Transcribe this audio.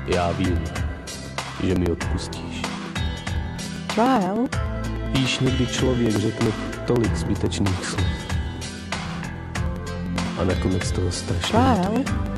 Já vím, že mi odpustíš. Trial? Víš, někdy člověk řekne tolik zbytečných slov. A nakonec toho strašně Trial? lituje.